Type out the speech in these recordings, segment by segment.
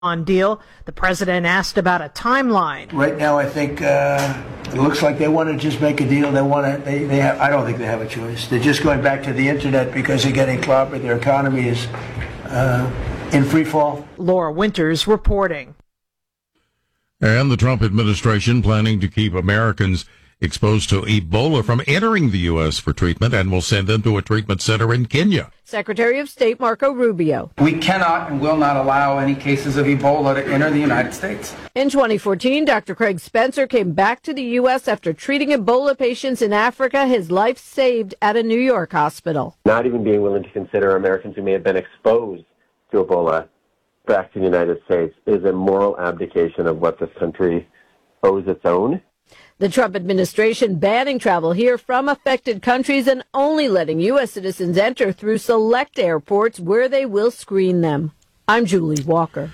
on deal. The president asked about a timeline. Right now, I think it looks like they want to just make a deal. They want to. They have. I don't think they have a choice. They're just going back to the internet because they're getting clobbered. Their economy is in free fall. Laura Winters reporting. And the Trump administration planning to keep Americans exposed to Ebola from entering the U.S. for treatment and will send them to a treatment center in Kenya. Secretary of State Marco Rubio. We cannot and will not allow any cases of Ebola to enter the United States. In 2014, Dr. Craig Spencer came back to the U.S. after treating Ebola patients in Africa, his life saved at a New York hospital. Not even being willing to consider Americans who may have been exposed to Ebola back to the United States is a moral abdication of what this country owes its own. The Trump administration banning travel here from affected countries and only letting U.S. citizens enter through select airports where they will screen them. I'm Julie Walker.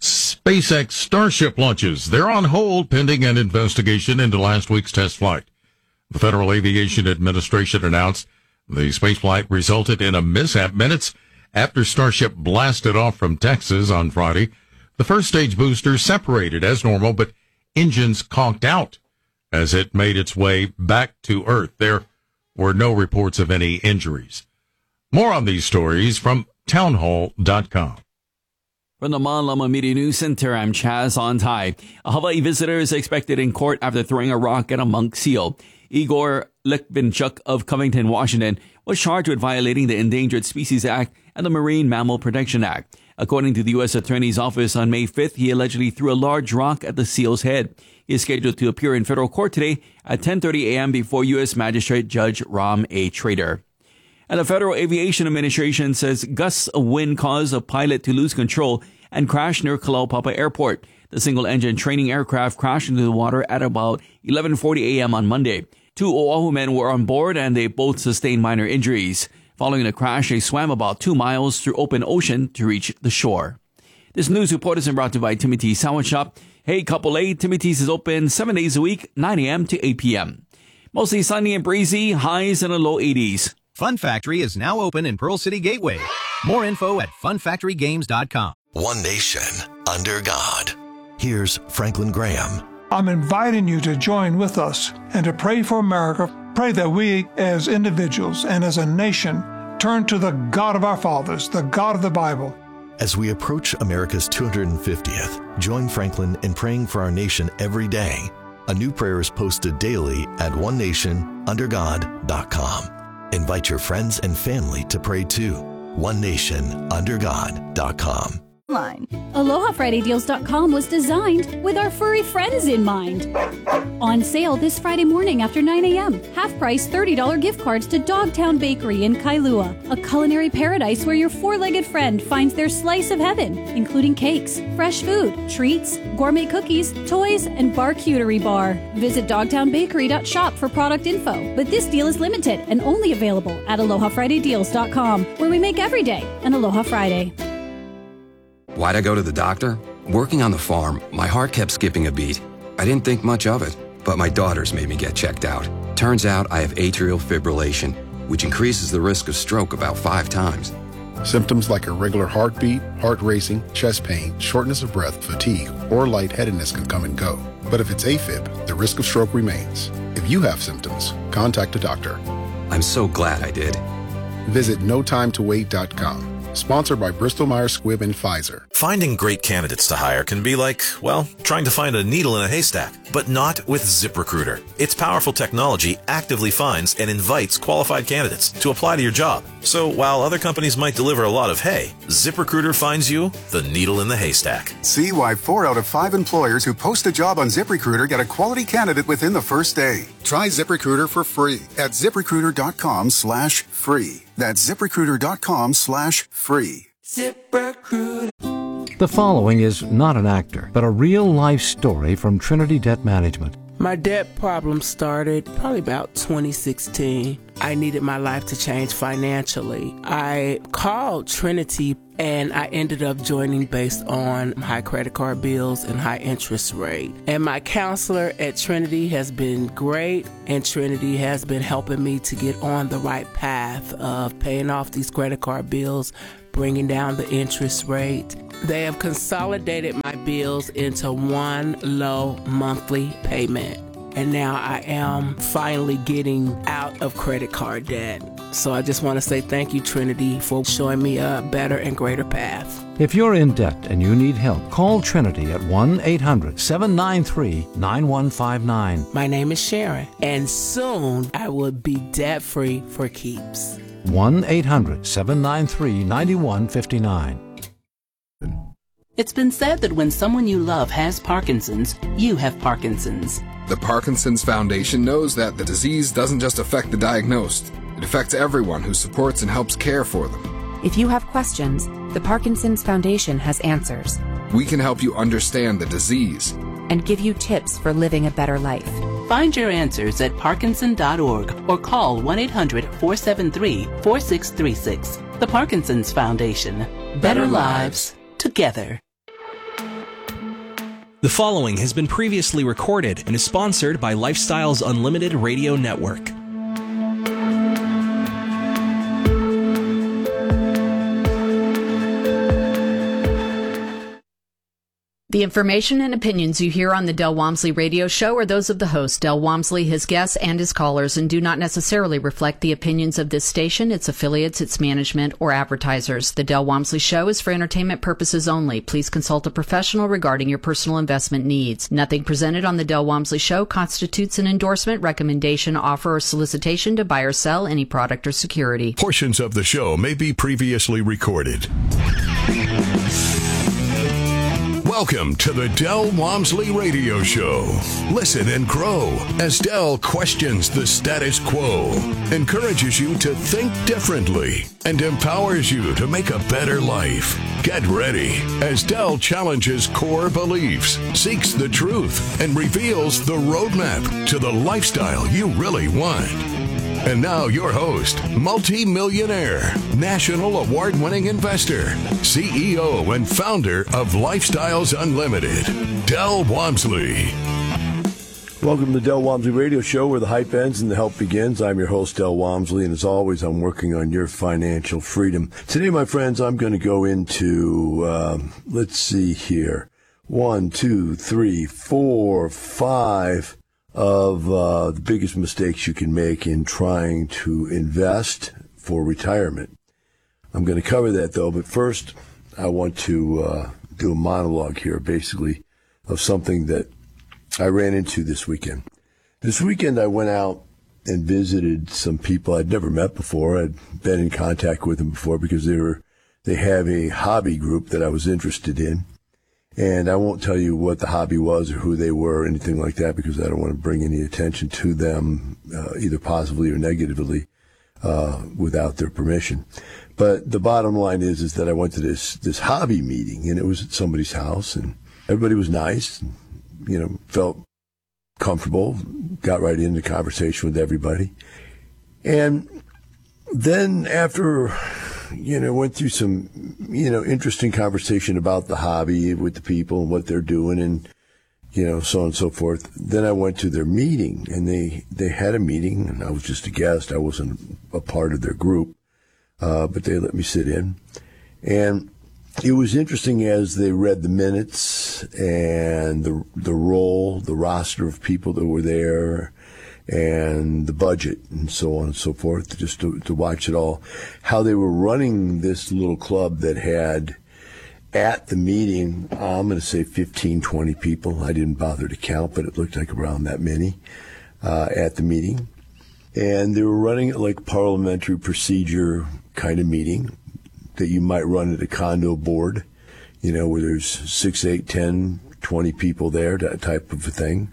SpaceX Starship launches. They're on hold pending an investigation into last week's test flight. The Federal Aviation Administration announced the spaceflight resulted in a mishap minutes after Starship blasted off from Texas on Friday. The first stage booster separated as normal, but engines conked out as it made its way back to Earth. There were no reports of any injuries. More on these stories from townhall.com. From the Mon Lama Media News Center, I'm Chaz Ontai. A Hawaii visitor is expected in court after throwing a rock at a monk seal. Igor Likvinchuk of Covington, Washington, was charged with violating the Endangered Species Act and the Marine Mammal Protection Act. According to the U.S. Attorney's Office, on May 5th, he allegedly threw a large rock at the seal's head. He is scheduled to appear in federal court today at 10:30 a.m. before U.S. Magistrate Judge Ram A. Trader. And the Federal Aviation Administration says gusts of wind caused a pilot to lose control and crash near Kalaupapa Airport. The single-engine training aircraft crashed into the water at about 11:40 a.m. on Monday. 2 Oahu men were on board and they both sustained minor injuries. Following the crash, they swam about 2 miles through open ocean to reach the shore. This news report is brought to you by Timothy's Sandwich Shop. Hey, Couple A, Timothy's is open 7 days a week, 9 a.m. to 8 p.m. Mostly sunny and breezy, highs in the low 80s. Fun Factory is now open in Pearl City Gateway. More info at funfactorygames.com. One nation, under God. Here's Franklin Graham. I'm inviting you to join with us and to pray for America. Pray that we as individuals and as a nation turn to the God of our fathers, the God of the Bible. As we approach America's 250th, join Franklin in praying for our nation every day. A new prayer is posted daily at onenationundergod.com. Invite your friends and family to pray too. onenationundergod.com. AlohaFridayDeals.com was designed with our furry friends in mind. On sale this Friday morning after 9 a.m. Half-price $30 gift cards to Dogtown Bakery in Kailua, a culinary paradise where your four-legged friend finds their slice of heaven, including cakes, fresh food, treats, gourmet cookies, toys, and barcuterie bar. Visit dogtownbakery.shop for product info, but this deal is limited and only available at AlohaFridayDeals.com, where we make every day an Aloha Friday. Why'd I go to the doctor? Working on the farm, my heart kept skipping a beat. I didn't think much of it, but my daughters made me get checked out. Turns out I have atrial fibrillation, which increases the risk of stroke about 5 times. Symptoms like irregular heartbeat, heart racing, chest pain, shortness of breath, fatigue, or lightheadedness can come and go. But if it's AFib, the risk of stroke remains. If you have symptoms, contact a doctor. I'm so glad I did. Visit notimetowait.com. Sponsored by Bristol-Myers Squibb and Pfizer. Finding great candidates to hire can be like, well, trying to find a needle in a haystack, but not with ZipRecruiter. Its powerful technology actively finds and invites qualified candidates to apply to your job. So while other companies might deliver a lot of hay, ZipRecruiter finds you the needle in the haystack. See why 4 out of 5 employers who post a job on ZipRecruiter get a quality candidate within the first day. Try ZipRecruiter for free at ZipRecruiter.com/free. That's ZipRecruiter.com/free. ZipRecruiter. The following is not an actor, but a real-life story from Trinity Debt Management. My debt problem started probably about 2016. I needed my life to change financially. I called Trinity and I ended up joining based on high credit card bills and high interest rate. And my counselor at Trinity has been great, and Trinity has been helping me to get on the right path of paying off these credit card bills, bringing down the interest rate. They have consolidated my bills into one low monthly payment. And now I am finally getting out of credit card debt. So I just want to say thank you, Trinity, for showing me a better and greater path. If you're in debt and you need help, call Trinity at 1-800-793-9159. My name is Sharon, and soon I will be debt-free for keeps. 1-800-793-9159. It's been said that when someone you love has Parkinson's, you have Parkinson's. The Parkinson's Foundation knows that the disease doesn't just affect the diagnosed. It affects everyone who supports and helps care for them. If you have questions, the Parkinson's Foundation has answers. We can help you understand the disease and give you tips for living a better life. Find your answers at parkinson.org or call 1-800-473-4636. The Parkinson's Foundation. Better lives together. The following has been previously recorded and is sponsored by Lifestyles Unlimited Radio Network. The information and opinions you hear on the Del Walmsley Radio Show are those of the host, Del Walmsley, his guests, and his callers, and do not necessarily reflect the opinions of this station, its affiliates, its management, or advertisers. The Del Walmsley Show is for entertainment purposes only. Please consult a professional regarding your personal investment needs. Nothing presented on the Del Walmsley Show constitutes an endorsement, recommendation, offer, or solicitation to buy or sell any product or security. Portions of the show may be previously recorded. Welcome to the Del Walmsley Radio Show. Listen and grow as Del questions the status quo, encourages you to think differently, and empowers you to make a better life. Get ready as Del challenges core beliefs, seeks the truth, and reveals the roadmap to the lifestyle you really want. And now your host, multi-millionaire, national award-winning investor, CEO and founder of Lifestyles Unlimited, Del Walmsley. Welcome to the Del Walmsley Radio Show, where the hype ends and the help begins. I'm your host, Del Walmsley, and as always, I'm working on your financial freedom. Today, my friends, I'm going to go into, let's see here, 1, 2, 3, 4, 5... of the biggest mistakes you can make in trying to invest for retirement. I'm going to cover that, though, but first I want to do a monologue here, basically, of something that I ran into this weekend. This weekend I went out and visited some people I'd never met before. I'd been in contact with them before because they have a hobby group that I was interested in. And I won't tell you what the hobby was or who they were or anything like that because I don't want to bring any attention to them, either positively or negatively, without their permission. But the bottom line is that I went to this hobby meeting, and it was at somebody's house, and everybody was nice, and, felt comfortable, got right into conversation with everybody. And then after went through some, interesting conversation about the hobby with the people and what they're doing and, so on and so forth. Then I went to their meeting, and they had a meeting, and I was just a guest. I wasn't a part of their group, but they let me sit in. And it was interesting as they read the minutes and the roster of people that were there, and the budget and so on and so forth, just to watch it all, how they were running this little club that had at the meeting, I'm going to say 15, 20 people. I didn't bother to count, but it looked like around that many at the meeting. And they were running it like parliamentary procedure kind of meeting that you might run at a condo board, where there's 6, 8, 10, 20 people there, that type of a thing.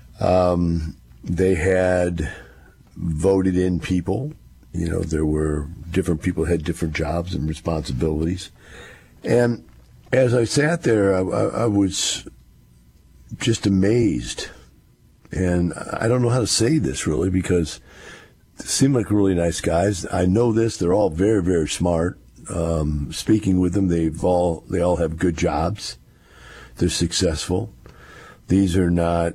They had voted in people. There were different people that had different jobs and responsibilities. And as I sat there, I was just amazed. And I don't know how to say this really because they seem like really nice guys. I know this. They're all very, very smart. Speaking with them, they all have good jobs. They're successful. These are not,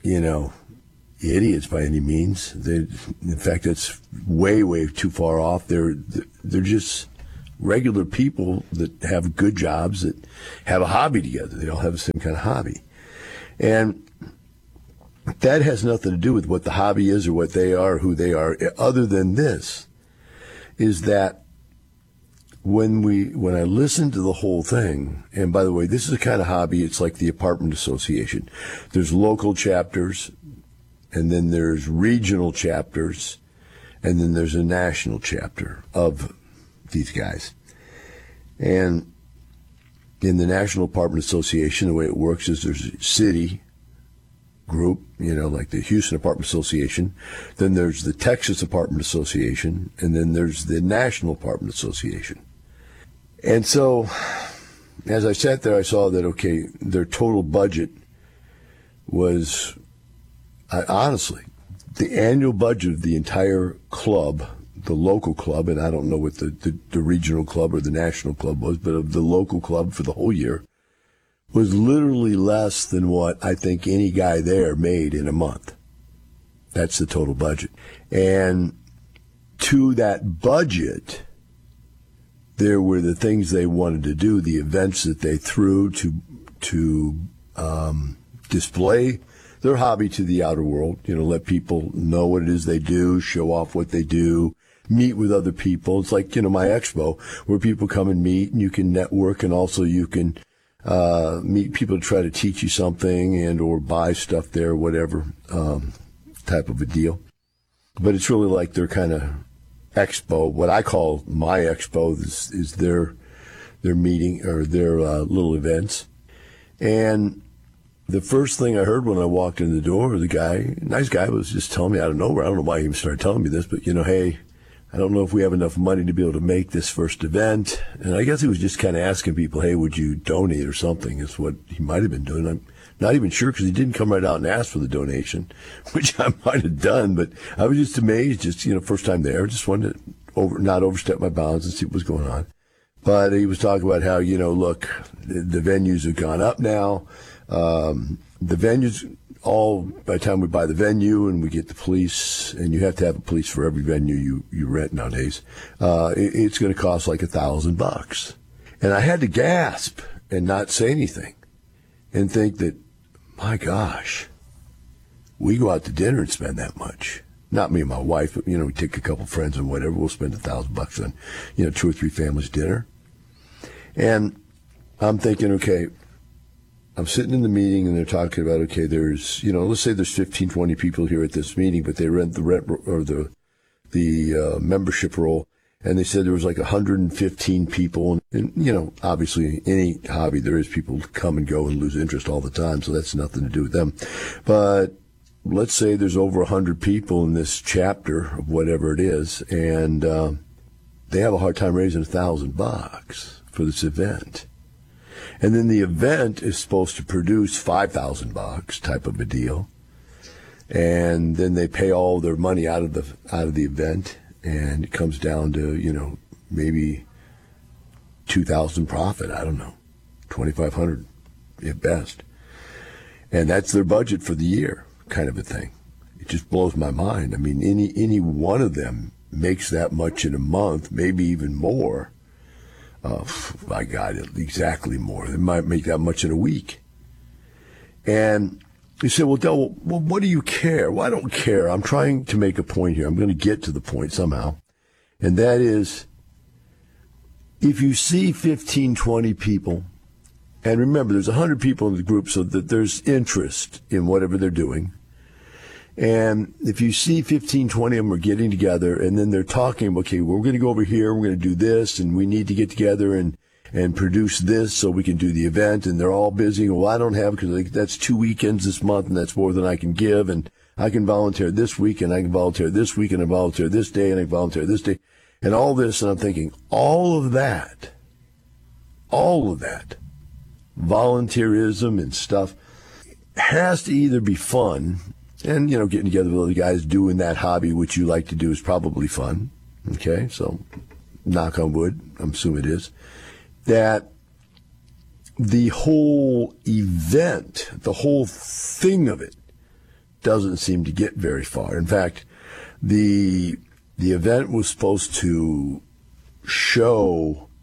idiots by any means. In fact, that's way, way too far off. They're just regular people that have good jobs that have a hobby together. They all have the same kind of hobby. And that has nothing to do with what the hobby is or what they are, who they are, other than this, is that when I listen to the whole thing, and by the way, this is a kind of hobby, it's like the apartment association. There's local chapters, and then there's regional chapters, and then there's a national chapter of these guys. And in the National Apartment Association, the way it works is there's a city group, like the Houston Apartment Association, then there's the Texas Apartment Association, and then there's the National Apartment Association. And so, as I sat there, I saw that, okay, their total budget was, honestly, the annual budget of the entire club, the local club, and I don't know what the regional club or the national club was, but of the local club for the whole year, was literally less than what I think any guy there made in a month. That's the total budget. And to that budget, there were the things they wanted to do, the events that they threw to display their hobby to the outer world, let people know what it is they do, show off what they do, meet with other people. It's like, my expo, where people come and meet, and you can network, and also you can meet people to try to teach you something and or buy stuff there, whatever type of a deal. But it's really like their kind of expo. What I call my expo is their meeting or their little events. And the first thing I heard when I walked in the door, the guy, nice guy, was just telling me out of nowhere. I don't know why he even started telling me this, but hey, I don't know if we have enough money to be able to make this first event. And I guess he was just kind of asking people, hey, would you donate or something, is what he might have been doing. I'm not even sure, because he didn't come right out and ask for the donation, which I might have done. But I was just amazed, first time there. Just wanted to not overstep my bounds and see what was going on. But he was talking about how, look, the venues have gone up now. The venues, by the time we buy the venue and we get the police, and you have to have a police for every venue you rent nowadays, it's going to cost like $1,000. And I had to gasp and not say anything and think that, my gosh, we go out to dinner and spend that much. Not me and my wife, but, we take a couple friends and whatever, we'll spend $1,000 on, 2 or 3 families dinner. And I'm thinking, okay, I'm sitting in the meeting and they're talking about, okay, there's, let's say there's 15, 20 people here at this meeting, but they rent the membership roll. And they said there was like 115 people. And, obviously any hobby, there is people come and go and lose interest all the time. So that's nothing to do with them. But let's say there's over 100 people in this chapter of whatever it is. And, they have a hard time raising $1,000 for this event. And then the event is supposed to produce $5,000 type of a deal. And then they pay all their money out of the event. And it comes down to, maybe $2,000 profit. I don't know, $2,500 at best. And that's their budget for the year, kind of a thing. It just blows my mind. I mean, any one of them makes that much in a month, maybe even more. My God, exactly more. They might make that much in a week. And you say, well, Del, what do you care? Well, I don't care. I'm trying to make a point here. I'm going to get to the point somehow. And that is, if you see 15, 20 people, and remember, there's 100 people in the group, so that there's interest in whatever they're doing. And if you see 15, 20 of them are getting together, and then they're talking, okay, we're going to go over here, we're going to do this, and we need to get together and produce this so we can do the event, and they're all busy. Well, I don't have, because that's 2 weekends this month, and that's more than I can give, and I can volunteer this week, and I can volunteer this week, and I volunteer this day, and I can volunteer this day, and all this, and I'm thinking, all of that, volunteerism and stuff, has to either be fun, and, getting together with other guys doing that hobby, which you like to do, is probably fun. Okay, so knock on wood, I'm assuming it is. That the whole event, the whole thing of it, doesn't seem to get very far. In fact, the event was supposed to show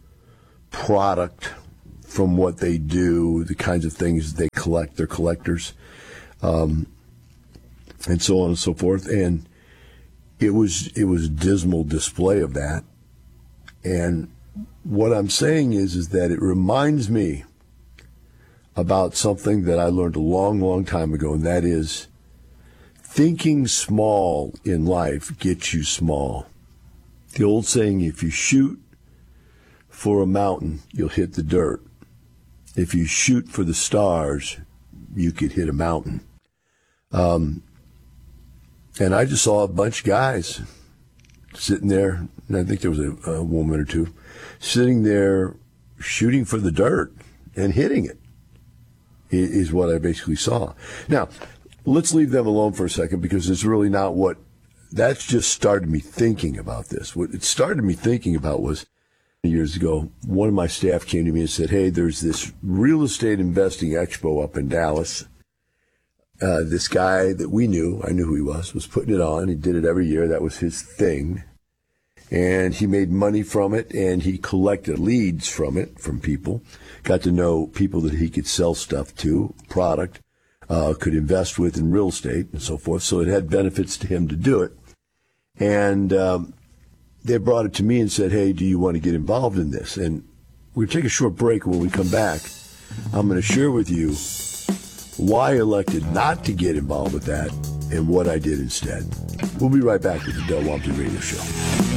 product from what they do, the kinds of things they collect. They're collectors, and so on and so forth. And it was a dismal display of that. And what I'm saying is that it reminds me about something that I learned a long, long time ago, and that is thinking small in life gets you small. The old saying, if you shoot for a mountain, you'll hit the dirt. If you shoot for the stars, you could hit a mountain. And I just saw a bunch of guys sitting there, and I think there was a woman or two, sitting there shooting for the dirt and hitting it, is what I basically saw. Now, let's leave them alone for a second, because it's really not what, that's just started me thinking about this. What it started me thinking about was, years ago, one of my staff came to me and said, hey, there's this real estate investing expo up in Dallas. This guy that we knew, I knew who he was putting it on. He did it every year. That was his thing. And he made money from it, and he collected leads from it, from people. Got to know people that he could sell stuff to, product, could invest with in real estate and so forth. So it had benefits to him to do it. And they brought it to me and said, hey, do you want to get involved in this? And we'll take a short break. When we come back, I'm going to share with you why I elected not to get involved with that and what I did instead. We'll be right back with the Del Walmsley Radio Show.